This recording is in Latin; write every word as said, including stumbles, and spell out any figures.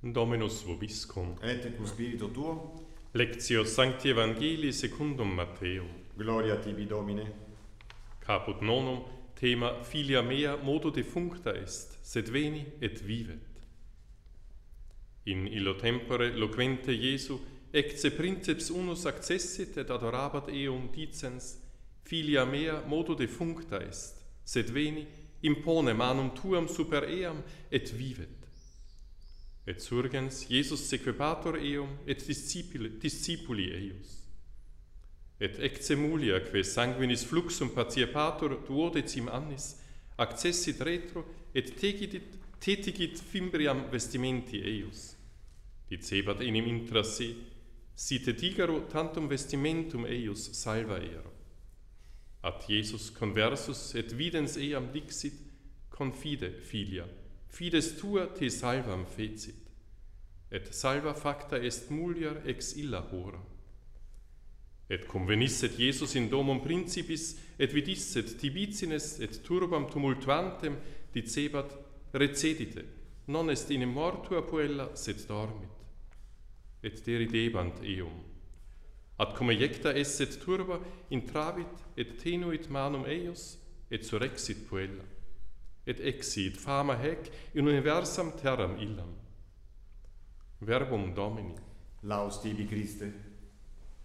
Dominus vobiscum. Et cum spiritu tuo. Lectio Sancti Evangelii secundum Matteum. Gloria tibi, Domine. Caput nonum, thema filia mea modo defuncta est, sed veni et vivet. In illo tempore loquente Iesu, ecce princeps unus accessit et adorabat eum dicens, filia mea modo defuncta est, sed veni, impone manum tuam super eam et vivet. Et surgens Iesus sequebatur eum et discipuli, discipuli eius. Et ecce mulia, que sanguinis fluxum patiepatur duodecim annis, accessit retro et tegidit, tetigit fimbriam vestimenti eius. Dicebat enim intra se, site digaro tantum vestimentum eius salva ero. Ad Iesus conversus et videns eam dixit, confide, filia, fides tua te salvam fecit. Et salva facta est mulier ex illa hora. Et convenisset Iesus in domum principis, et vidisset tibicines et turbam tumultuantem, dicebat, recedite, non est in mortua puella, sed dormit. Et deridebant eum. Ad cum ejecta esset turba, intravit, et tenuit manum eius, et surrexit puella. Et exit fama hec in universam terram illam. Verbum Domini. Laus tibi, Christe.